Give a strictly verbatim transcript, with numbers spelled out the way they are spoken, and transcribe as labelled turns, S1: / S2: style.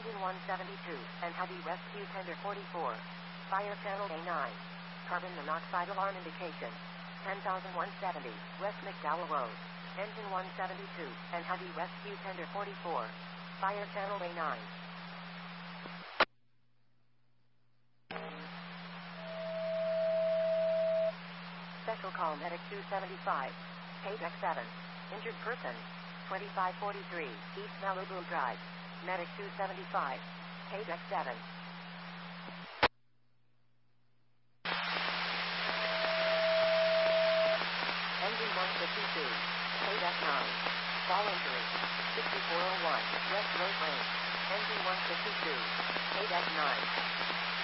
S1: Engine one seventy-two, and Heavy Rescue Tender forty-four. Fire Channel A nine. Carbon monoxide alarm indication. ten thousand one hundred seventy, West McDowell Road. Engine one seventy-two, and Heavy Rescue Tender forty-four. Fire Channel A nine. Special call Medic two seventy-five. Page X seven. Injured person. twenty-five forty-three, East Malibu Drive. Medic two seventy-five. Page X seven. Engine one fifty-two. Page F nine. Fall injury. sixty-four oh one, West Road Range. Engine one fifty-two. Page F nine.